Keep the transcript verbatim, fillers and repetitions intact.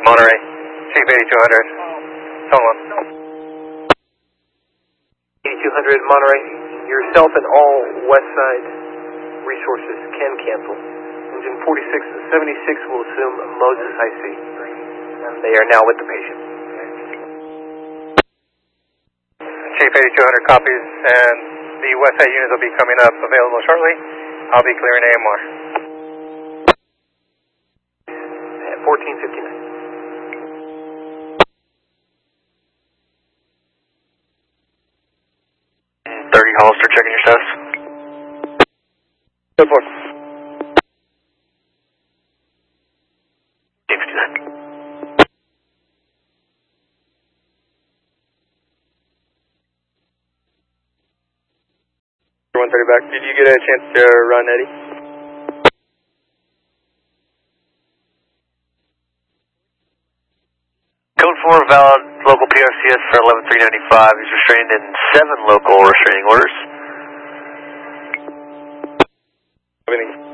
Monterey, Chief eighty-two hundred, someone. eighty-two hundred Monterey, yourself and all west side resources can cancel. Engine forty-six seventy-six will assume Moses I C. And they are now with the patient. Chief eighty-two hundred copies, and the west side units will be coming up available shortly. I'll be clearing A M R. At fourteen fifty-nine. thirty Hollister, checking your status. Good for one thirty back. Did you get a chance to run Eddie? Code four valid local P R C S for eleven three ninety-five. He's restrained in seven local restraining orders. Everything.